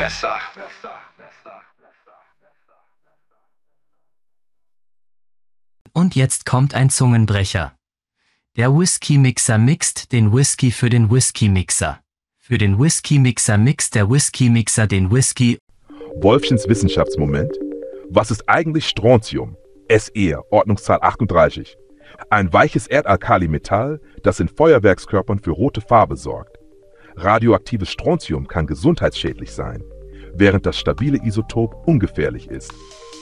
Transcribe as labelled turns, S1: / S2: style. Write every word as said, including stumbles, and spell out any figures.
S1: besser.
S2: Und jetzt kommt ein Zungenbrecher. Der Whisky-Mixer mixt den Whisky für den Whisky-Mixer. Für den Whisky-Mixer mixt der Whisky-Mixer den Whisky.
S3: Wolfchens Wissenschaftsmoment. Was ist eigentlich Strontium? Se, Ordnungszahl achtunddreißig. Ein weiches Erdalkalimetall, das in Feuerwerkskörpern für rote Farbe sorgt. Radioaktives Strontium kann gesundheitsschädlich sein, während das stabile Isotop ungefährlich ist.